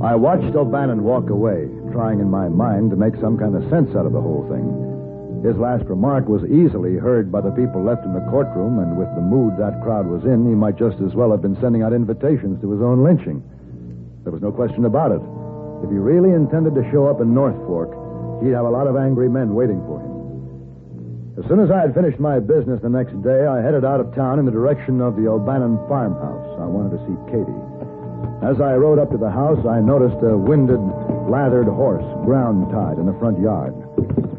I watched O'Bannon walk away, trying in my mind to make some kind of sense out of the whole thing. His last remark was easily heard by the people left in the courtroom, and with the mood that crowd was in, he might just as well have been sending out invitations to his own lynching. There was no question about it. If he really intended to show up in North Fork, he'd have a lot of angry men waiting for him. As soon as I had finished my business the next day, I headed out of town in the direction of the O'Bannon farmhouse. I wanted to see Katie. As I rode up to the house, I noticed a winded, lathered horse ground-tied in the front yard.